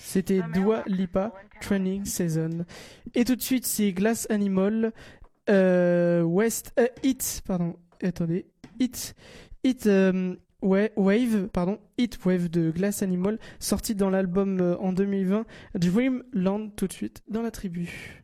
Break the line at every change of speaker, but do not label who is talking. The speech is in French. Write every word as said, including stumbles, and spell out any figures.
C'était Dua Lipa, Training Season. Et tout de suite, c'est Glass Animal, euh, West, euh, Hit, pardon, attendez, Hit, Hit, euh, ouais, Wave, pardon, Hit Wave de Glass Animal, sorti dans l'album euh, en deux mille vingt, Dreamland, tout de suite, dans la tribu.